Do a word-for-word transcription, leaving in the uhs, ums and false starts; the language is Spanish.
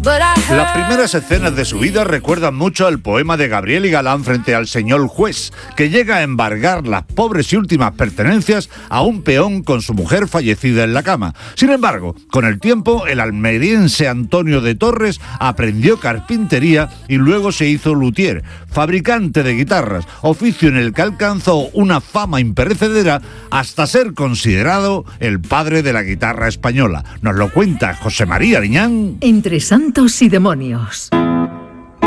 Las primeras escenas de su vida recuerdan mucho al poema de Gabriel y Galán frente al señor juez, que llega a embargar las pobres y últimas pertenencias a un peón con su mujer fallecida en la cama. Sin embargo, con el tiempo, el almeriense Antonio de Torres aprendió carpintería y luego se hizo luthier, fabricante de guitarras, oficio en el que alcanzó una fama imperecedera hasta ser considerado el padre de la guitarra española. Nos lo cuenta José María Liñán. Entre santos y demonios.